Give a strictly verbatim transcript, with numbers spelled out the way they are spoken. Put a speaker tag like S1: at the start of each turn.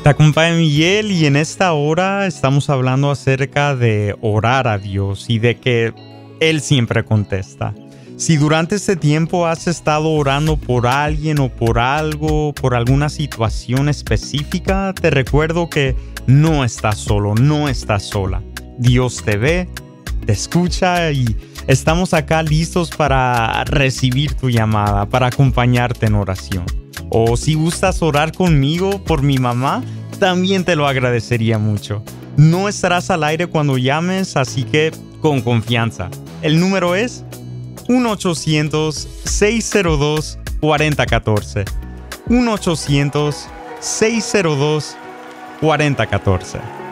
S1: Te acompaña Miguel y en esta hora estamos hablando acerca de orar a Dios y de que Él siempre contesta. Si durante este tiempo has estado orando por alguien o por algo, por alguna situación específica, te recuerdo que no estás solo, no estás sola. Dios te ve, te escucha y estamos acá listos para recibir tu llamada, para acompañarte en oración. O si gustas orar conmigo por mi mamá, también te lo agradecería mucho. No estarás al aire cuando llames, así que con confianza. El número es uno ochocientos, seis cero dos, cuatro cero uno cuatro. uno ochocientos, seis cero dos, cuatro cero uno cuatro.